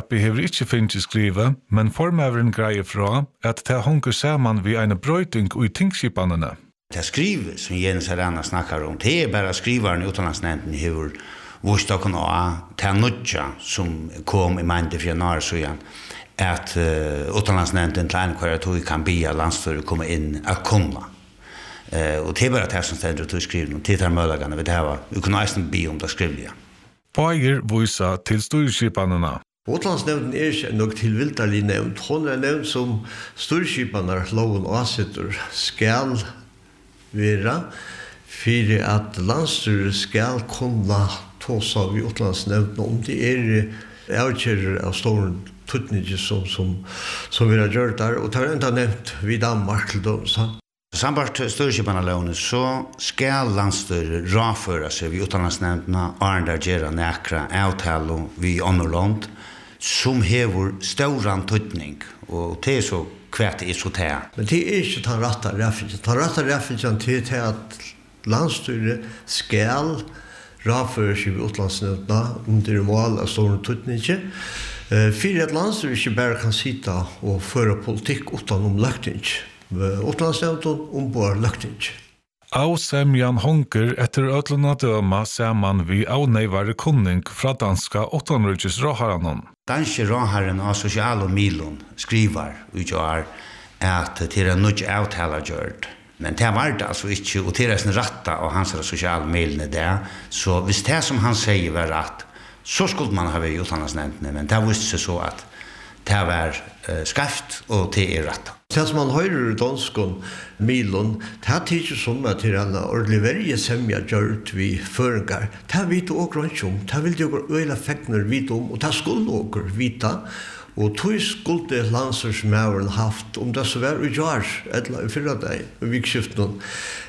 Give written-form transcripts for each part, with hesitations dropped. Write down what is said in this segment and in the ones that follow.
behöver inte finnes skriva, men formøveren greier fra at det hunger sammen ved en brøyting i tingskipanene. Det skriver som Jens Arena snackar om, det är bara skrivaren utlandsnämnden hur vårt kan ha till nutja som kom i mande från Narsöjan att utlandsnämnden klarkvar kan bia landsstyret komma in att komma. Och det är bara det som ständer att skriva och tittar möjligheten vi det här vi kan nästan be om det skrivliga. Bayer voisa till styrskipanene. Utlandsnämnden är nog tillviltali nämnd. Hon är nämnd som styrskipanar loven avsätter skall vera för att landstyret ska kunna tåsa vid utlandsnämnden om det avkärr av stor tutninge som vi har gjort där och tar inte nämnt vid Danmark till dem. Sambart styrskipanarlånet så ska landstyret råföra sig vid utlandsnämnderna och göra näkra avtal vid Annorland som hever stor tutning och det är så kvärt är så där. Men det är inte han rätta räffen. Han rätta räffen till att landstyret skall råföra sig vid utlandsnämnderna under mål av stor tutninge. För att landstyret inte bara kan sitta och föra politik utan om lökting. Utlandsnämnden ombord lökting. Av semjan honker etter ötluna døma saman vi avneivare kunning fra danska åttanrykes råharanon. Danske råharen av social og milon skriver utgjør at det er nødt avtaler gjørt. Men det var det altså ikke, og det er sin ratta av hans social milene der. Så hvis det som han sier var rett, så skulle man ha vært utlandsnämnden, men det visste seg så at det var skaft og det er ratta. Det som man hører i danskon milon, det er ikke som at det er en ordentlig verje semja gjørt vi føringar. Det vet du også ikke om, det vil du øyla fekner vite om, og det skulle du vite. Og tog skulle landstyrsmæveren haft, om det så var i jar, eller i fyrra dag, i vikskiften,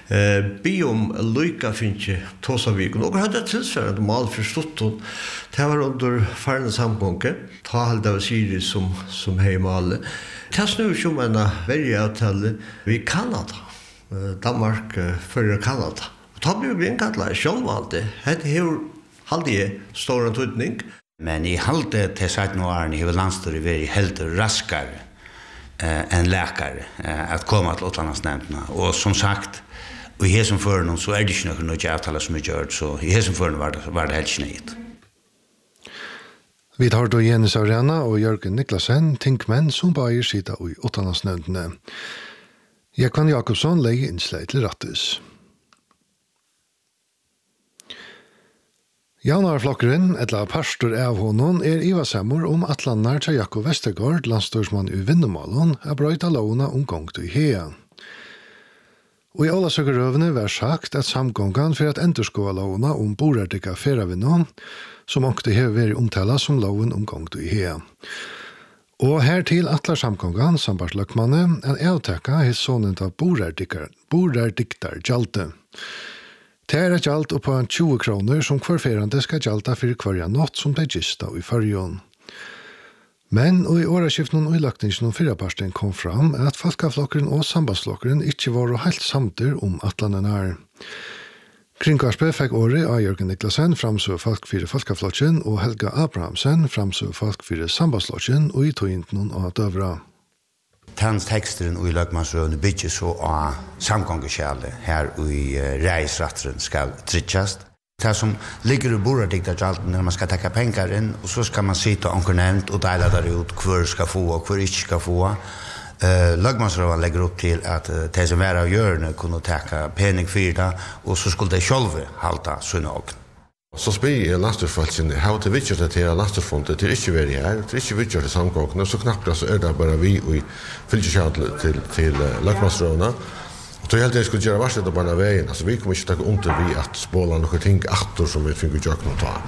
be om lyka finnes Tåsaviken. Og hadde tilsvarende mal forstått. Det var under farne samgånge, ta halde av Siri som hei malet. Det snur som en verjeavtale vid Kanada. Danmark fører Kanada. Og da blir vi innkattet sjålvalgte. Det er halde stor tydning. Men i halde til 16 årene har landstyret vært helt raskere enn läkare att komma till utlandsnämnderna. Och som sagt, och i hesen för någon så är det inte något avtal som är gjort, så i hesen för var det helt snett. Vi tar då Jens Arena och Jörgen Niklasen, tinkmenn som Bayer sida i utlandsnämnderna. Jekvan Jakobsson lägger inslag till rattes. Januarflokkeren, etla pastor av honom, ivasemmer om at landar til Jakob Vestergaard, landstorsmann i Vindemålen, brøyta lovene om gong til hea. Og i alle søkerøvene var sagt at samgången for at enderskåa lovene om borardika feravinnon, som ångte hever vært omtala som loven om gong til hea. Og hertil atlar samgången, sambart løkmanne, en avtekka hos sonen av borardiktar gjalte. Det er et gjalt på 20 kroner som kvarferande skal gjalta for kvarja nått som det gista i fargen. Men og i åraskiften og i løkningen om fyraparsten kom fram at Falkaflokkeren og Sambandsflokkeren ikke var helt samter om atlanen her. Kringkarspe fikk året av Jørgen Niklasen framså folk for Falkaflokken og Helga Abrahamsen framså folk for Sambandsflokken og i toginten av døvra. Texten och i lögmansrövne bygger så av samgångskärle här i reisrattren ska tryckast. Det som ligger i borardiktarjalten när man ska täcka pengar in och så ska man sitta och nämnt och dela där ut hur ska få och hur inte ska få. Lögmansrövan lägger upp till att det som är av görne kunde täcka penning för det och så skulle det själva halta sina ögon. Så spyr landstyrsfolkene, how to vidgjøre det til landstyrsfondet, til ikke være her, til ikke vidgjøre det samgångene, så knappt så det bare vi og fylkeskjad til lagmannsrådene. Og til helt det skulle gjøre varslet av bare veien, altså vi kommer ikke til å under vi at spåla noen ting atter som vi finner ikke å ta.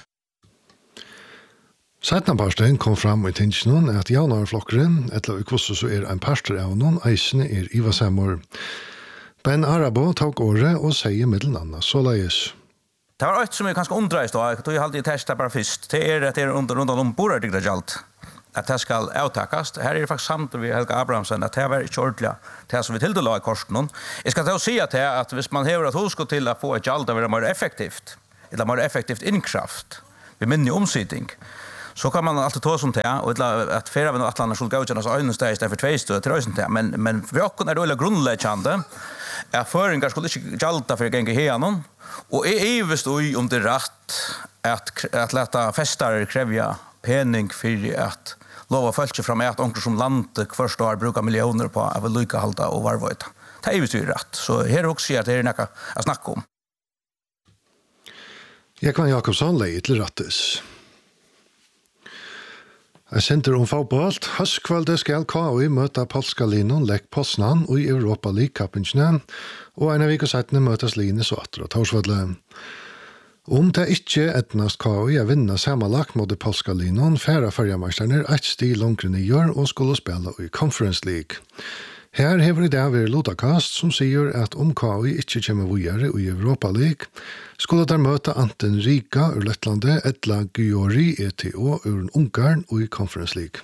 Seitnaparsten kom fram i tingsjonen at januarflokkeren, etter hvordan så en pastor av noen, eisene ivasemmer. Ben Arabo tok året og sier middelnavnet såleis. Det var ett som jag ganska undrar då, jag tog alltid testa bara först. Det är att det är runt om borardiktarjalt att det ska avtakas. Här är det faktiskt samt vi Helga Abrahamsen att det var inte ordentligt. Det som vi till la i korsen. Jag ska ta och säga att hvis man häver att huska till att få ett jalt att vara mer effektivt eller mer effektivt inkraft vid minne omsidning så kan man alltid ta som det och att färra vi att landa skulle gå till oss ögon steg istället för två stöd till det men för jag är det grundläggande är föringar skulle inte jalta för gänga här och är visst om det rätt att låta festare kräva penning för att lova folk fram att onkel som land första år brukar miljoner på att lycka hålla och varvita. Det är ju rätt. Så här också att det är något att snacka om. Jag kan Jakobsson lägga till rättes. Jeg sender om fotball. Høstkvalde skal KI møte polska linon lekk Poznan og i Europa League-kappingene, og en av vikesettene møtes Lines og Atre og Torsvadle. Om det ikke etnast KI vinna samanlagt mot det polska linon, færa førjameisterne et stil langere nyår og skulle spille i Conference League. Her hever i dag vært Lodakast som sier at om KI ikke kommer videre i Europa League, skulle der møte Anten Riga ur Lettlandet, etla Gyori ETO ur Ungarn og i Conference League.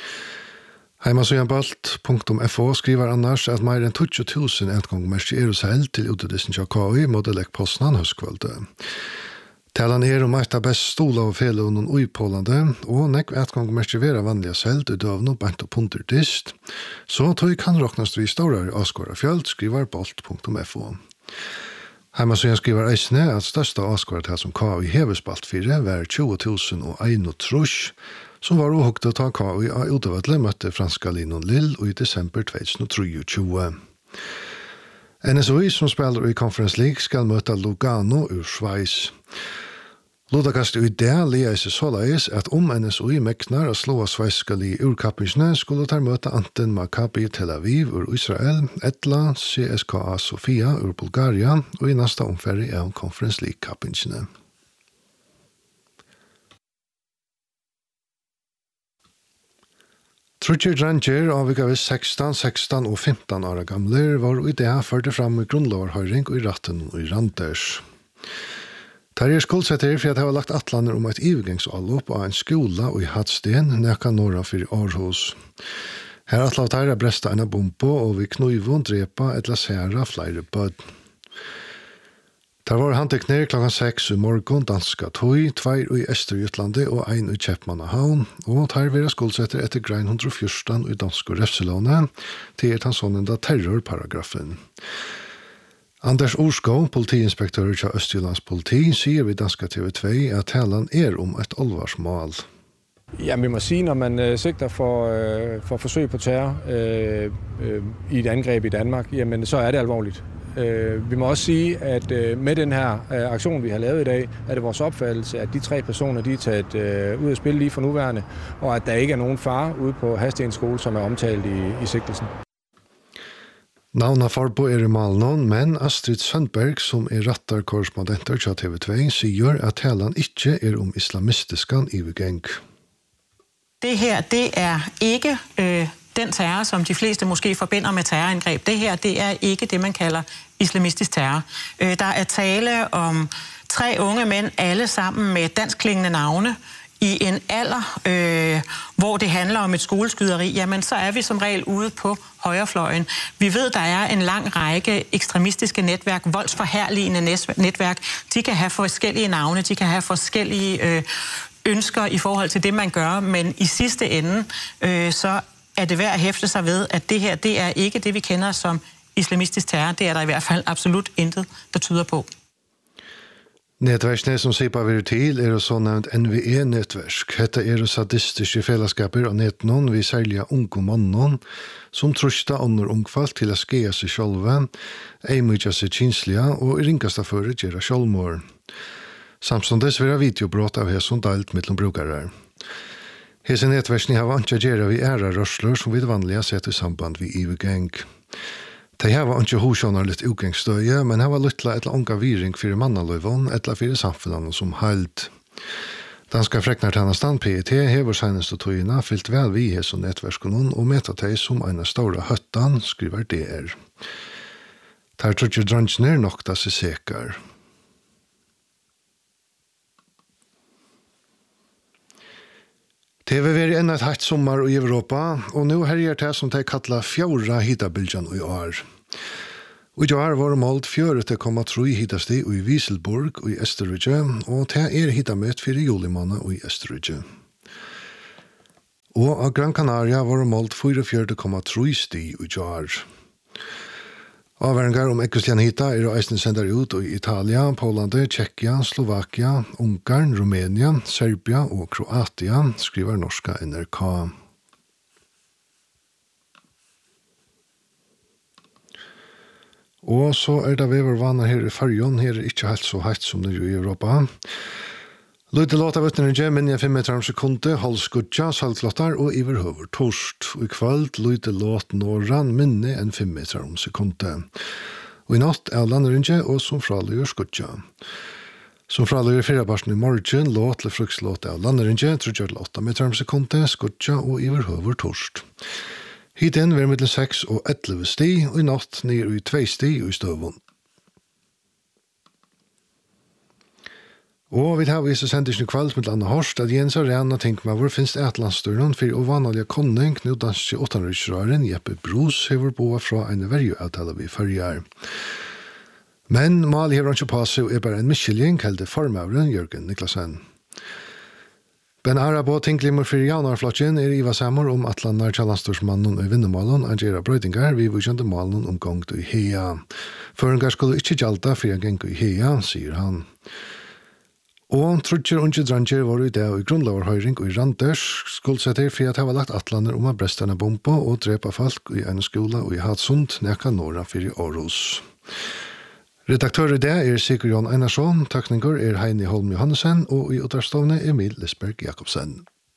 Heimasøyanbalt.fo skriver annars at mer enn 20.000 etgangmersk er hos held til utdisen av KI mot Lech Poznan høstkvalde. Talan om et av best stola og felånen i Polande, og nekv etgangmersk vera vanliga selv i døvn og bant og punter dist, så tog kan råknast vi stårare avskåra fjöld, skriver bolt.fo. Heimasøyan skriver eisne at største avskåra til som KI hevespalt 4 var 20.001 trusk, som var ohuggt å ta KI av utøvadle møtte franska linon Lille i desember 2023. NSOI som spiller i Conference League skal møte Lugano ur Schweiz. Lodakast i det lia seg såleis at om NSOI meknar å slå sveiska li ur kappingsne skulle der møte anten Maccabi Tel Aviv ur Israel, etla CSKA Sofia ur Bulgaria og i neste omferie av Conference League kappingsne. Trutcher Dranger avvika ved 16, 16 og 15 år gamle var i det førte fram i grunnloverhøring og i ratten og i Randers. Der skuldsetter for at jeg har lagt atlaner om et ivegangsallopp av en skola og i Hadsten, neka norra for Aarhus. Her atlav der bresta en bombo og vi knuivon drepa et lasera flere bød. Der var handtekner klokka 6 i morgon danska tøy, 2 i Østerjutlandet og 1 i Kjeppmannahavn, og der var skuldsetter etter grein 114 i dansk Refselåne til han sånne terrorparagrafen. Anders Orskov, politiinspektør til Østjyllands politi, sier ved danska TV2 at talan om et alvarsmål. Ja, vi må sige, når man sigter for forsøg på terror i et angreb i Danmark, jamen så er det alvorligt. Vi må også sige, at med den her aktion, vi har lavet i dag, er det vores opfattelse, at de 3 personer, de er taget ud af spil lige for nuværende, og at der ikke er nogen fare ude på Hadstens skole, som er omtalt i sigtelsen. Navna Farbo i Malnon, men Astrid Sandberg, som rattarkorrespondenter til TV2, sier at talan ikke om islamistiskan ivegeng. Det her, det er ikke den terror, som de fleste måske forbinder med terrorangreb. Det her, det er ikke det, man kalder islamistisk terror. Der er tale om 3 unge mænd, alle sammen med danskklingende navne, i en alder, hvor det handler om et skoleskyderi, jamen så er vi som regel ude på højrefløjen. Vi ved, der er en lang række ekstremistiske netværk, voldsforherligende netværk. De kan have forskellige navne, de kan have forskellige ønsker i forhold til det, man gør, men i sidste ende, så er det værd at hæfte sig ved, at det her, det er ikke det, vi kender som islamistisk terror. Det er der i hvert fald absolut intet, der tyder på. Nettverksne som SIPA vil til er så nevnt NVE-nettverk. Dette sadistiske fellesskaper og nettnån vi særlig unge mannen som trusta under ungfalt til å skea seg sjølve, eimutja seg kinslige og i ringkasta føre gjøre sjølvmord. Samstundes vil ha videobrott av hæsson delt mellom brukere. Hese nettverksne har vant å gjøre vi æra rørsler som vi vanlige sett i samband vi ivegeng. De her var ikke hosjoner litt utgangsstøye, men her var lytla et unga viring for mannaløyvån, etla for samfunnet som held. Danska freknartjennestan PET hever seneste tøyene fyllt vel vi hos nettverskonen og meta teg som en stora høttan, skriver DR. Der tror ikke dransner nok da seg sekar. Det har vært enn et hatt sommer i Europa, og nå herjer det som de kallar 4 hitabiljan i år. Og i år var målt 4,3 hitasti i Wieselburg i Østerrike, og det hitamøtt 4 julimåned i Østerrike. Og av Gran Canaria var det målt 44,3 sti i jar. Avværingar om ekkeslian hita eisne sender ut i Italia, Polande, Tjekkia, Slovakia, Ungarn, Rumænia, Serbia og Kroatia, skriver norska NRK. Og så det vevervaner her i Färjön, her ikke helt så høyt som det i Europa. Lute låt av utnyttje, minne 5 meter om sekunde, halvskudja, saltlottar og iverhøver torst. Og i kveld lute låt norran minne enn 5 meter om sekunde. Og i natt landrinje og som fralyger skudja. Som fralyger fyrrabarsen i morgen, låt til frukslåt landrinje, 38 meter om sekunde, skudja og iverhøver torst. Hiten var mellom 6 og 11 sti, og i natt ned i 2 sti i støvun. Og vi har vist sendisjon i kveld med Anna Horst at Jens og Rena tenker meg hvor finnes etlandsstøren for ovanlige konning knudansk i 800-røren Jeppe Bros hever boa fra en verjuavtale vi følger. Men Mali hever han ikke på seg og bare en miskjeljeng helde formøveren Jørgen Niklasen. Ben Arabo tinklimmer for januarflotjen Iva Sammer om atlanar tjallanstorsmannen og vinnermalen Angera Brøydingar vi vukjente malen om gongt i Hea. Føringar skulle ikke gjalda for jeg geng i Hea, sier han. Og trutjer unge dranger var i det i grunnloverhøyring og i Randers skuldsetter for at jeg var lagt atlaner om å brestene bomba og drepa folk i en skola og i Hadsund neka norra for i Aarhus. Redaktør i det Sigurd Jan Einarsson, takninger Heini Holm Johannesen og i utdragstovne Emil Lisberg Jakobsen.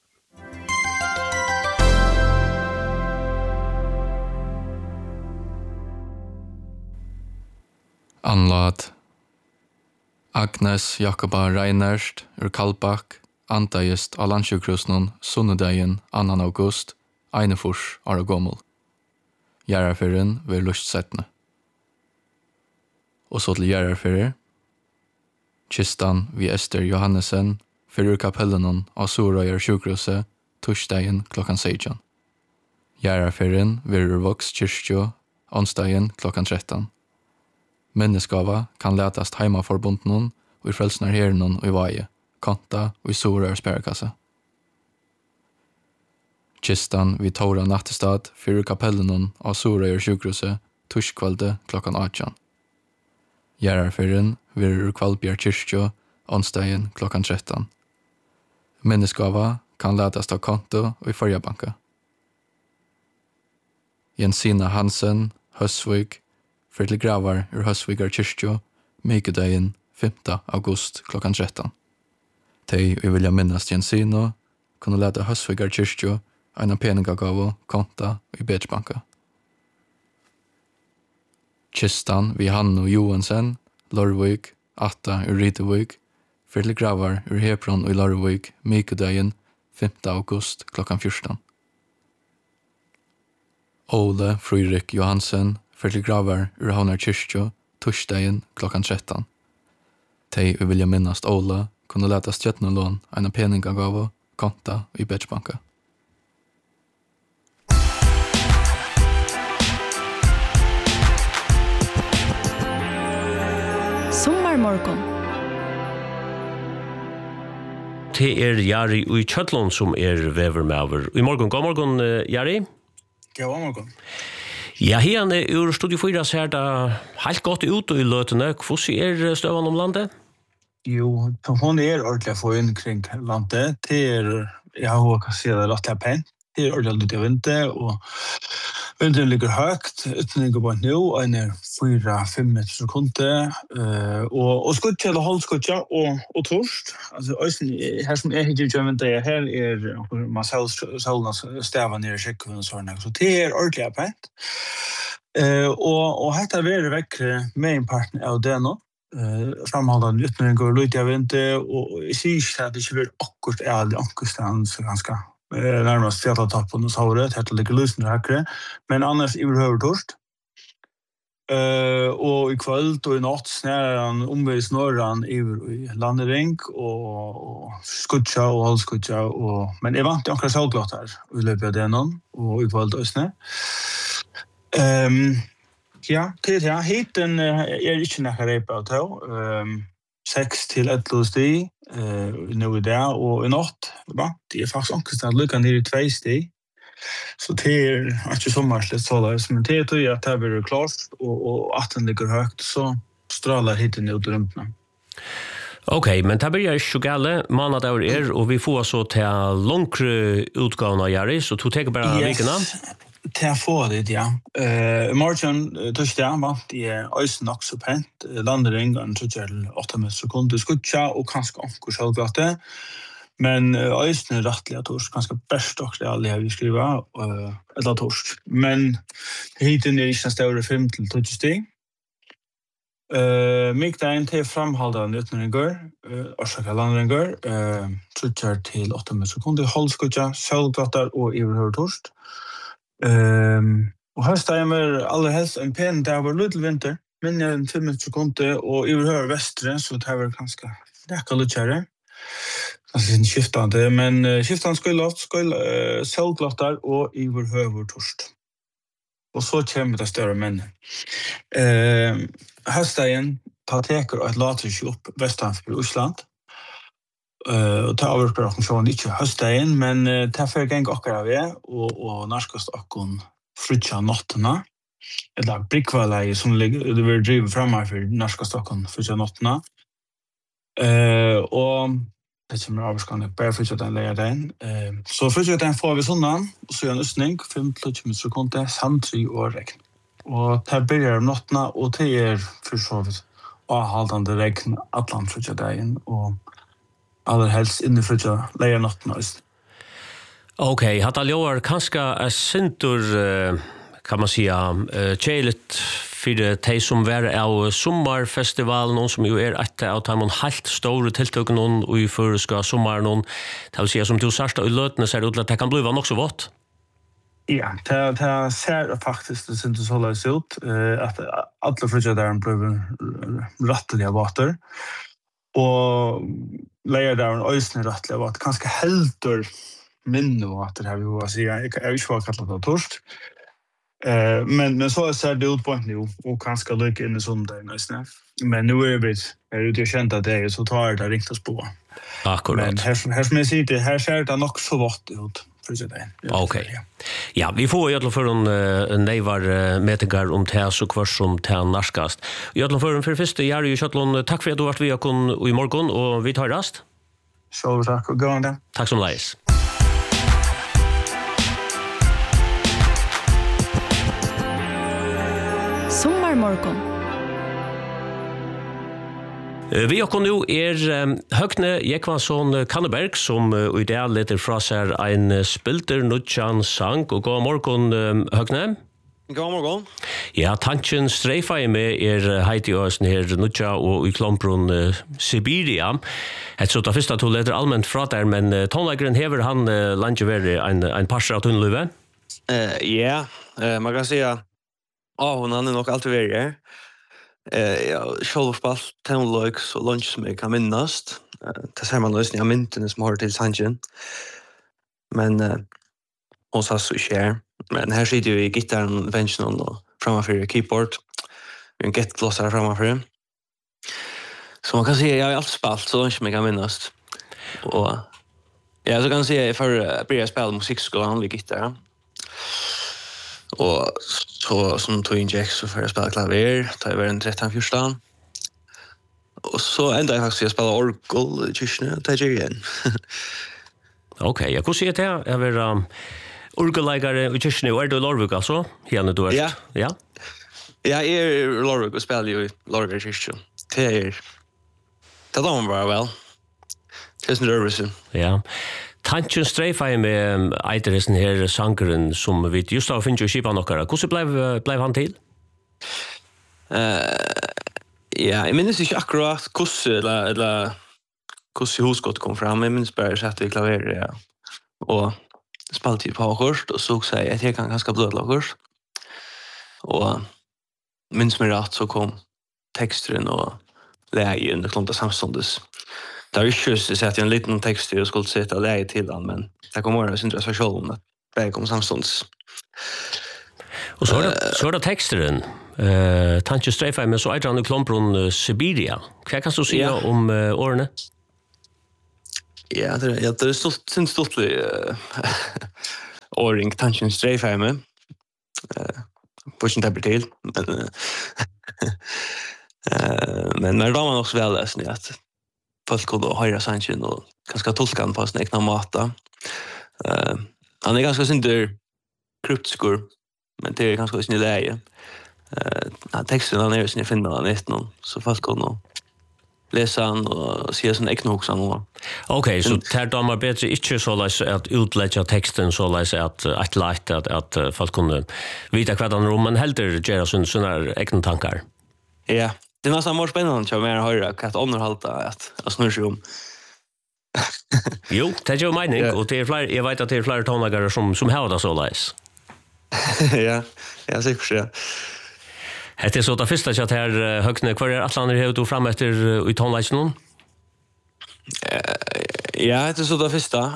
Anlad Agnes Jakoba Reinerst ur Kalbak antagjest av landsjukhusen sunnudagjen 2. august, einefors år gommel. Gjerarferien ved lustsettene. Og så til gjerarferier. Kistan vi Ester Johannesen fyrir kapellenon av Sorøyer sjukhuset torsdagen klokkan 16. Gjerarferien ved Voks kyrkjo onsdagen klokkan 13. Menneskava kan letast heima forbundnon og i frelsnar hernon og i vaje, konta og i Sorøyer sperrekasse. Kistan vi Tora nattestad fyrir kapellenon av Sorøyer sjukhuset torskvalde klokkan 18. Gjerarferien vir Kvalbjerg kyrkjo onsdagen klokkan 13. Menneskava kan letast av konto og i Førjabanka. Jensina Hansen, Høsvig, fyrir til gravar ur Høsvigar kyrkjo, mykedagen 5. august klokkan 13. Tei vi vilja minnast Jensino, kunne leta Høsvigar kyrkjo eina peningagavo, konta og i Betsbanka. Kistan vi Hanno Johansen, Lorvig, Atta ur Ridevig, fyrir til gravar ur Hebron og i Lorvig, mykedagen 5. august klokkan 14. Ole Fryrik Johansen, fyrir til gravar ur Havnar kyrkjo, torsdagen klokkan 13. Tei vi vilja minnast Ola, kunne leta stjøtnelån eina peningagavo, konta og i Betsbanka. Sommarmorgon. Det Jari i Kjøtlund som vevermaver. I morgon, god morgon, Jari. God morgon. Ja, her ur Studio 4 ser det helt godt ut i løtene. Hvordan støvan om landet? Jo, hun ordentlig få inn kring landet. Jeg har kan si det rettelig pent. Det ordentlig ut i vinter, og vinteren ligger høyt, uten ligger på nå, og 4-5 meter sekunder, og skutja eller halvskutja, og torst. Altså, her som ikke gjør vinter, her man solnas stæva nere i sjekkene, så det ordentlig pent. Og dette er vekkere med en partner av det nå, framholdet uten går ut i vinter, og jeg sier ikke at det ikke blir akkurat ærlig ankerstand, så ganske nærmest fjallatappen hos håret, helt å ligge løsende hakkere, men annars i behøver torst. Og i kveld og i natt snærer han omveis norran i landering, og skutja og halvskutja, men jeg vant akkurat selvglatt her, i løpet av det nå, og i kveld og snæ. Ja, hiten ikke nekka reipa av tå. 6 til 11 stig nu i dag, og i natt, det er faktisk omkring lukka ned i 2 stig. Så det er ikke sommerslitt såleis, men det er at det blir klart, og at den ligger høyt, så strålar hit inn ut rymdene. Okej, men det blir ikke gale, manadager og vi får så til långre utgavene av Jerry, så du tenker bare vikene? Til å få det, ja. Morgen, torsdag, de er også nok så pent. Landering, en 8 sekunder skutja, og kanskje omkring selvglatte. Men øyne er rettelig torsk, kanskje best også det alle vi skriver, eller torsk. Men hiten er ikke større 5 til 20 stig. Mikdagen til framhaldende utnæringer, orsaka landringer, trutjar til 8 sekunder, holdskutja, selvglatter og iverhøver torsk. Og høstdagen er aller helst en pen dag var little vinter, men en 5 sekunder, og iverhøver vestre, så det var ganske nekka lutkjære. Kanskje skiftande, men skiftande skulle selvglatter og iverhøver torsk. Og så kommer det større menn. Høstdagen tar teker og et latrisk opp vestanfor Osland. Og det avvirker dere sånn ikke høstdagen, men det er for gang akkurat vi, og narskast akkurat frutja nottene. Eller brikkvalleie som det vil drive fremme for narskast akkurat frutja nottene. Og det kommer avvirkende bare frutja den leia den. Så frutja den får vi sånn, og så gjør en østning, 5-20 sekunder, samtidig og regn. Og det begynner nottene, og det er for så vidt avhaldende regn atlant frutja dagen, og aller helst inne frutja leia nottene. Okej, hatt aljoar kanskje er sintur, kan man säga, tjeiligt för de som var av sommarfestivalen, och som ju är ett av de helt stora tilltöken och i förska sommaren. Det vill säga som du särskilt i lötene ser ut att det kan bli nog så vått. Ja, det ser faktisk det synes så løs ut, at alle frutjaderen blir rettelige vater, og leierderen øysene rettelige vater, kanskje helter minne vater, har vi jo å si. Jeg vil ikke få kallet det torsk, men så ser det ut på en nå, og kanskje lykke inn i sondagen øysene. Men nå er vi ute og kjent at det er, så tar det ringt oss på. Akkurat. Men her som jeg sier, her ser det nok så vått ut. Okej. Ja, vi får ju för en nejvar metingar om det så kvar som det narskast. Jag för en för första Jerry och Chatlon, tack för att du varit vi kon i morgon och vi tar rast. Så tack och gående. Tack som leis. Sommarmorgon. Vi har nu Høgne Jekvansson Kanneberg, som i dag leder fra seg en spilter nutjan sang. Og god morgen, Høgne. God morgen. Ja, tanken streifa i med Heidi Øsen her nutja og i klompron Sibiria. Et så da første to leder allment fra der, men tonleggeren hever han landjeveri en parser av tunnluve? Ja, man kan si at hun er nok alltid veri her. Ja, självspalt tonlöks och lunch som jag kan minnast. Det ser man lösning av myntene som har till sanjen. Men hon sa så sker. Men här sitter ju i gitarren, vänchen och framför keyboard. Vi har en getglossare framför. Så man kan säga jag har allt spalt så lunch som jag kan minnast. Och ja, så kan jag säga för att börja spela musikskolan vid gitarren. Och så som tog in Jack så för att spela klaver, tar jag en 13-14. Och så ända jag faktiskt spela orgel i kyrkene, det gör igen. Okej, jag kan se det. Jag vill orgelläggare i kyrkene, och är du i Lorvik alltså? Henne du är? Ja. Ja? Ja, jag är i Lorvik och spelar ju i Lorvik kyrkene. Det tar man bara väl. Det är så nervös. Ja. Tanken streifa i med eiteresen her sangeren som vi just har finnet jo skipa nokkara. Hvordan blev han til? Ja, jeg minnes ikke akkurat hvordan husgått kom fram. Jeg minnes bare satt vi klaver, ja. Og spalte på akkurat, og så sa jeg at jeg kan ganske blødla akkurat. Og minnes meg rett så kom teksteren og leien, det klomte samståndes. Det är ju så att en liten text jag skulle sätta läge till han, men det kommer att synas själv om att det kommer samstånds. Och så är det texten. Tanke streifa men så är han i Klombron Siberia. Vad kan du säga om årene? Ja, det är stort åring tanken streifa med. Pushen tabber till men när man också väl läser att folk kunde höra sanchen och ganska tolka han på sin egna mata. Han är ganska synder kryptskur men det är ganska sin läge. Texten han är sin finna han ett någon så folk kunde läsa han och se sin egna också nu. Okej, så tar de har bättre inte så att utlägga texten så att light att folk kunde veta vad han rum men helt göra såna egna tankar. Ja, det var så mer spännande att mer höra att underhålla att snurra sig om. Jo, det är ju mening och det är fler jag vet att det är fler tonlagar som har det så läs. Ja, jag ser det. Det är så det första chat här högne kvar är Atlanter helt och fram efter i tonlagen. Ja, det är så det första.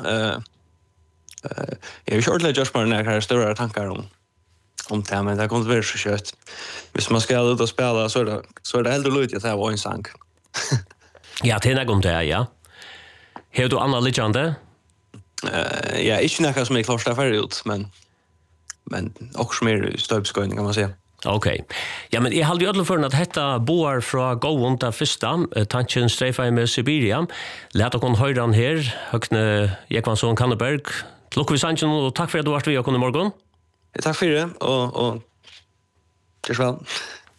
Jag vill shortly just bara när jag stora tankar om det men det kommer att vara så kött. Hvis man ska ut och spela så är det äldre lut att det var en sång. Ja, det är något där, ja. Har du andra legender? Ja, inte något som är klart därför ut, men också mer stöpskojning kan man säga. Okej. Ja, men jag hade ju alla för att detta boar från gåon där första tanken streifa med Siberia. Låt oss höra den här Högne Ekvansson Kanneberg. Tack vi sanchen och tack för att du var med i morgon. Tack för det och just väl.